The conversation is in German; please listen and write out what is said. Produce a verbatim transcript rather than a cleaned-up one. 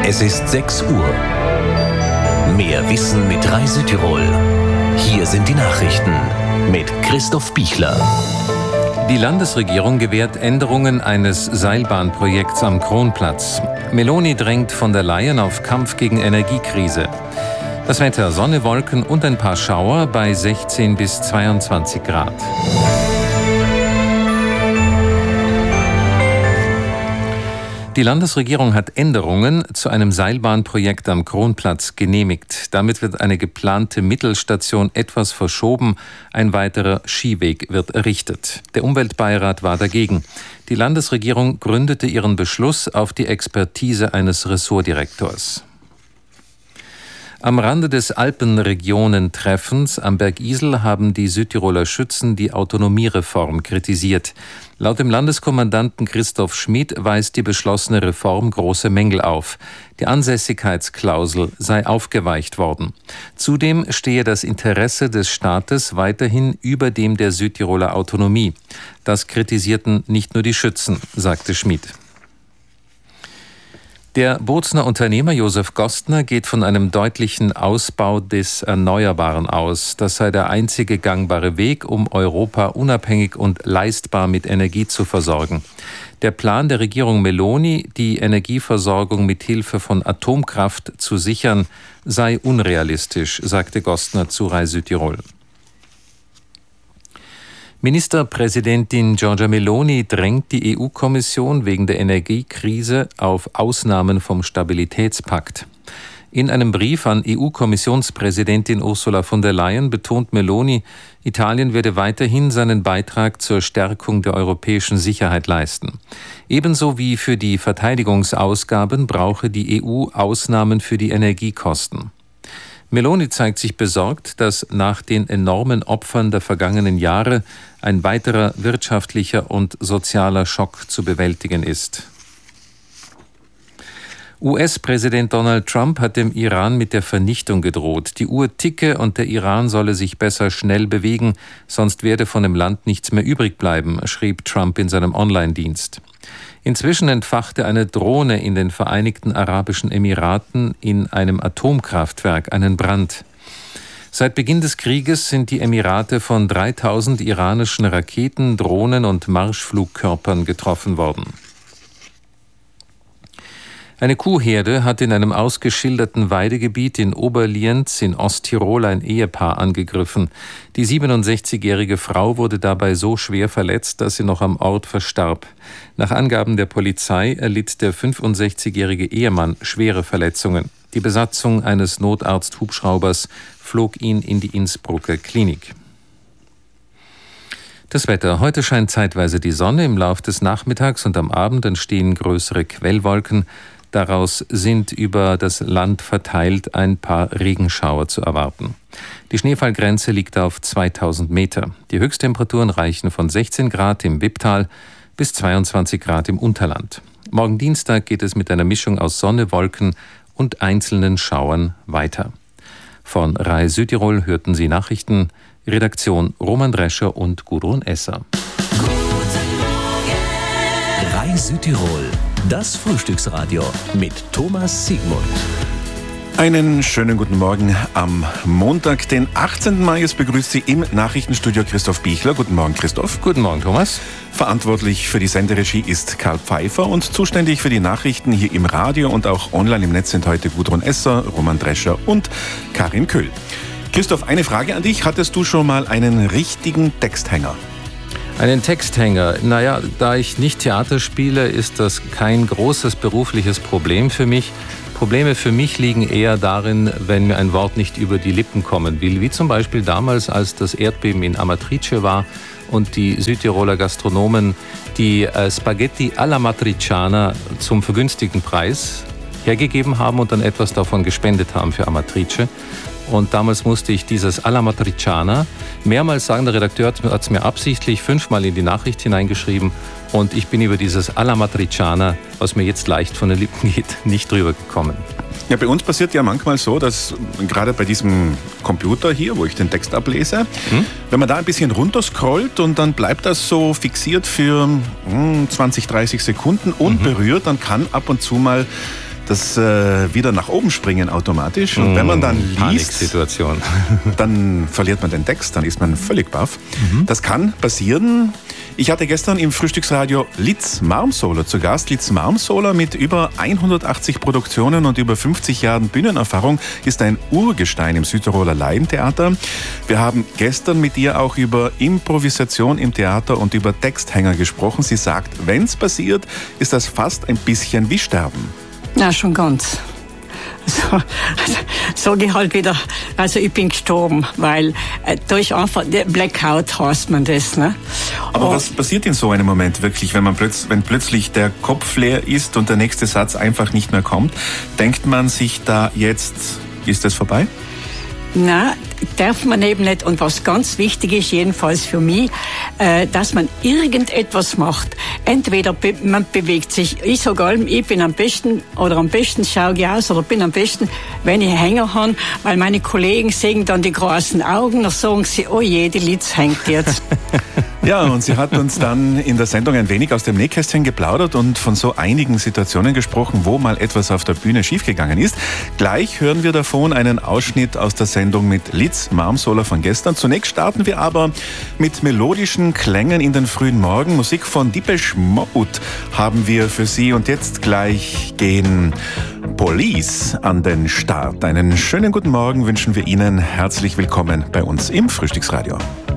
Es ist sechs Uhr. Mehr Wissen mit Rai Südtirol. Hier sind die Nachrichten mit Christoph Bichler. Die Landesregierung gewährt Änderungen eines Seilbahnprojekts am Kronplatz. Meloni drängt von der Leyen auf Kampf gegen Energiekrise. Das Wetter: Sonne, Wolken und ein paar Schauer bei sechzehn bis zweiundzwanzig Grad. Die Landesregierung hat Änderungen zu einem Seilbahnprojekt am Kronplatz genehmigt. Damit wird eine geplante Mittelstation etwas verschoben. Ein weiterer Skiweg wird errichtet. Der Umweltbeirat war dagegen. Die Landesregierung gründete ihren Beschluss auf die Expertise eines Ressortdirektors. Am Rande des Alpenregionentreffens am Berg Isel haben die Südtiroler Schützen die Autonomiereform kritisiert. Laut dem Landeskommandanten Christoph Schmid weist die beschlossene Reform große Mängel auf. Die Ansässigkeitsklausel sei aufgeweicht worden. Zudem stehe das Interesse des Staates weiterhin über dem der Südtiroler Autonomie. Das kritisierten nicht nur die Schützen, sagte Schmid. Der Bozner Unternehmer Josef Gostner geht von einem deutlichen Ausbau des Erneuerbaren aus. Das sei der einzige gangbare Weg, um Europa unabhängig und leistbar mit Energie zu versorgen. Der Plan der Regierung Meloni, die Energieversorgung mit Hilfe von Atomkraft zu sichern, sei unrealistisch, sagte Gostner zu Rai Südtirol. Ministerpräsidentin Giorgia Meloni drängt die E U-Kommission wegen der Energiekrise auf Ausnahmen vom Stabilitätspakt. In einem Brief an E U-Kommissionspräsidentin Ursula von der Leyen betont Meloni, Italien werde weiterhin seinen Beitrag zur Stärkung der europäischen Sicherheit leisten. Ebenso wie für die Verteidigungsausgaben brauche die E U Ausnahmen für die Energiekosten. Meloni zeigt sich besorgt, dass nach den enormen Opfern der vergangenen Jahre ein weiterer wirtschaftlicher und sozialer Schock zu bewältigen ist. U S-Präsident Donald Trump hat dem Iran mit der Vernichtung gedroht. Die Uhr ticke und der Iran solle sich besser schnell bewegen, sonst werde von dem Land nichts mehr übrig bleiben, schrieb Trump in seinem Online-Dienst. Inzwischen entfachte eine Drohne in den Vereinigten Arabischen Emiraten in einem Atomkraftwerk einen Brand. Seit Beginn des Krieges sind die Emirate von dreitausend iranischen Raketen, Drohnen und Marschflugkörpern getroffen worden. Eine Kuhherde hat in einem ausgeschilderten Weidegebiet in Oberlienz in Osttirol ein Ehepaar angegriffen. Die siebenundsechzigjährige Frau wurde dabei so schwer verletzt, dass sie noch am Ort verstarb. Nach Angaben der Polizei erlitt der fünfundsechzigjährige Ehemann schwere Verletzungen. Die Besatzung eines Notarzt-Hubschraubers flog ihn in die Innsbrucker Klinik. Das Wetter. Heute scheint zeitweise die Sonne. Im Lauf des Nachmittags und am Abend entstehen größere Quellwolken. Daraus sind über das Land verteilt ein paar Regenschauer zu erwarten. Die Schneefallgrenze liegt auf zweitausend Meter. Die Höchsttemperaturen reichen von sechzehn Grad im Wipptal bis zweiundzwanzig Grad im Unterland. Morgen Dienstag geht es mit einer Mischung aus Sonne, Wolken und einzelnen Schauern weiter. Von Rai Südtirol hörten Sie Nachrichten. Redaktion Roman Drescher und Gudrun Esser. Rai Südtirol, das Frühstücksradio mit Thomas Siegmund. Einen schönen guten Morgen am Montag, den achtzehnten Mai. Es begrüßt Sie im Nachrichtenstudio Christoph Bichler. Guten Morgen, Christoph. Guten Morgen, Thomas. Verantwortlich für die Senderegie ist Karl Pfeiffer und zuständig für die Nachrichten hier im Radio und auch online im Netz sind heute Gudrun Esser, Roman Drescher und Karin Köhl. Christoph, eine Frage an dich. Hattest du schon mal einen richtigen Texthänger? Einen Texthänger? Naja, da ich nicht Theater spiele, ist das kein großes berufliches Problem für mich. Probleme für mich liegen eher darin, wenn mir ein Wort nicht über die Lippen kommen will, wie zum Beispiel damals, als das Erdbeben in Amatrice war und die Südtiroler Gastronomen die äh, Spaghetti alla Matriciana zum vergünstigten Preis hergegeben haben und dann etwas davon gespendet haben für Amatrice. Und damals musste ich dieses alla Matriciana mehrmals sagen. Der Redakteur hat es mir absichtlich fünfmal in die Nachricht hineingeschrieben. Und ich bin über dieses alla Matriciana, was mir jetzt leicht von den Lippen geht, nicht drüber gekommen. Ja, bei uns passiert ja manchmal so, dass gerade bei diesem Computer hier, wo ich den Text ablese, hm? wenn man da ein bisschen runterscrollt und dann bleibt das so fixiert für hm, zwanzig, dreißig Sekunden unberührt, mhm. dann kann ab und zu mal das äh, wieder nach oben springen automatisch. Und wenn man dann liest, Paniksituation. dann verliert man den Text, dann ist man völlig baff. Mhm. Das kann passieren. Ich hatte gestern im Frühstücksradio Litz Marmsoler zu Gast. Litz Marmsoler mit über hundertachtzig Produktionen und über fünfzig Jahren Bühnenerfahrung ist ein Urgestein im Südtiroler Laientheater. Wir haben gestern mit ihr auch über Improvisation im Theater und über Texthänger gesprochen. Sie sagt, wenn es passiert, ist das fast ein bisschen wie Sterben. Na, schon ganz. So, sage ich halt wieder, also ich bin gestorben, weil äh, da ist einfach, Blackout heißt man das. Ne? Aber und was passiert in so einem Moment wirklich, wenn man plötzlich, wenn plötzlich der Kopf leer ist und der nächste Satz einfach nicht mehr kommt? Denkt man sich da jetzt, ist das vorbei? Na, darf man eben nicht. Und was ganz wichtig ist, jedenfalls für mich, äh, dass man irgendetwas macht. Entweder be- man bewegt sich. Ich sage allem, ich bin am besten, oder am besten schaue ich aus, oder bin am besten, wenn ich Hänger habe, weil meine Kollegen sehen dann die großen Augen, dann sagen sie, oh je, die Litz hängt jetzt. Ja, und sie hat uns dann in der Sendung ein wenig aus dem Nähkästchen geplaudert und von so einigen Situationen gesprochen, wo mal etwas auf der Bühne schiefgegangen ist. Gleich hören wir davon einen Ausschnitt aus der Sendung mit Litz Marmsoler von gestern. Zunächst starten wir aber mit melodischen Klängen in den frühen Morgen. Musik von Depeche Mode haben wir für Sie. Und jetzt gleich gehen Police an den Start. Einen schönen guten Morgen wünschen wir Ihnen. Herzlich willkommen bei uns im Frühstücksradio.